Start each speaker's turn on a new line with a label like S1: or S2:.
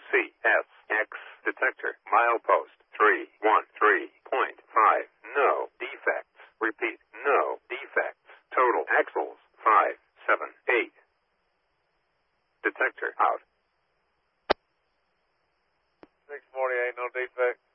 S1: CSX detector. Milepost 313.5. No defects. Repeat, no defects. Total axles 578. Detector out.
S2: 648, no defect.